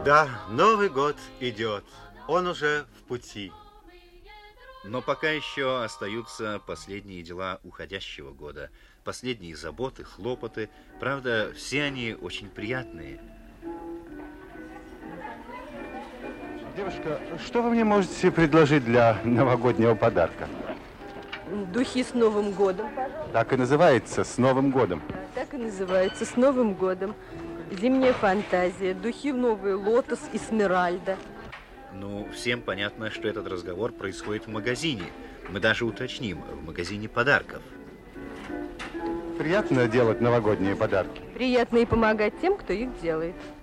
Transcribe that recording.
Да, Новый год идет. Он уже в пути. Но пока еще остаются последние дела уходящего года. Последние заботы, хлопоты. Правда, все они очень приятные. Девушка, что вы мне можете предложить для новогоднего подарка? Духи с Новым годом. Так и называется, с Новым годом. Так и называется, с Новым годом. Зимняя фантазия, духи новые, лотос и смиральда. Ну, всем понятно, что этот разговор происходит в магазине. Мы даже уточним, в магазине подарков. Приятно делать новогодние подарки. Приятно и помогать тем, кто их делает.